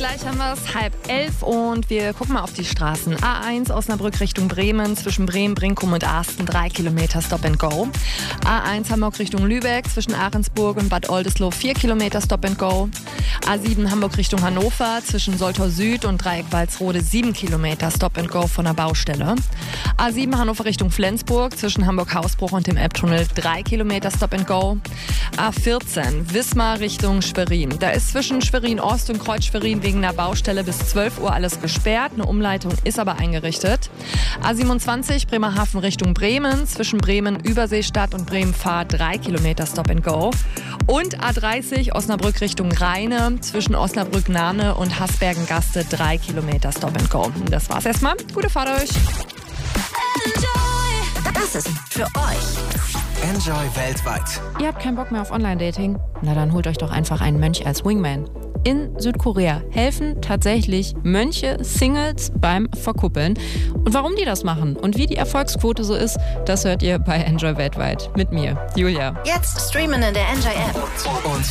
Gleich haben wir es 10:30 und wir gucken mal auf die Straßen. A1 Osnabrück Richtung Bremen, zwischen Bremen, Brinkum und Asten 3 Kilometer Stop and Go. A1 Hamburg Richtung Lübeck, zwischen Ahrensburg und Bad Oldesloe 4 Kilometer Stop and Go. A7 Hamburg Richtung Hannover, zwischen Soltau Süd und Dreieck Walsrode 7 Kilometer Stop and Go von der Baustelle. A7 Hannover Richtung Flensburg, zwischen Hamburg-Hausbruch und dem Elbtunnel 3 Kilometer Stop and Go. A14 Wismar Richtung Schwerin. Da ist zwischen Schwerin-Ost und Kreuz-Schwerin wegen einer Baustelle bis 12 Uhr alles gesperrt. Eine Umleitung ist aber eingerichtet. A27 Bremerhaven Richtung Bremen. Zwischen Bremen-Überseestadt und Bremen-Fahr 3 Kilometer Stop and Go. Und A30 Osnabrück Richtung Rheine. Zwischen Osnabrück-Nahne und Hasbergen-Gaste 3 Kilometer Stop and Go. Das war's erstmal. Gute Fahrt euch. Das ist für euch. Enjoy weltweit. Ihr habt keinen Bock mehr auf Online-Dating? Na dann holt euch doch einfach einen Mönch als Wingman. In Südkorea helfen tatsächlich Mönche Singles beim Verkuppeln. Und warum die das machen und wie die Erfolgsquote so ist, das hört ihr bei Enjoy weltweit. Mit mir, Julia. Jetzt streamen in der Enjoy App. Und